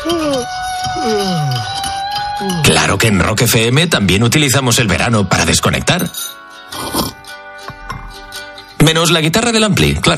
Claro que en Rock FM también utilizamos el verano para desconectar. Menos la guitarra del ampli, claro.